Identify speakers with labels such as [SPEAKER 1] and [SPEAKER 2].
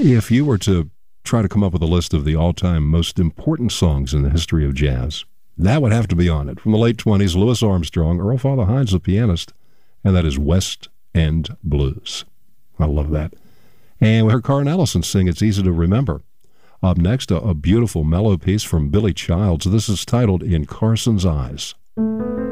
[SPEAKER 1] If you were to try to come up with a list of the all-time most important songs in the history of jazz, that would have to be on it. From the late 20s, Louis Armstrong, Earl Father Hines, the pianist, and that is West End Blues. I love that. And we heard Carl Ellison sing It's Easy to Remember. Up next, a beautiful mellow piece from Billy Childs. This is titled In Carson's Eyes.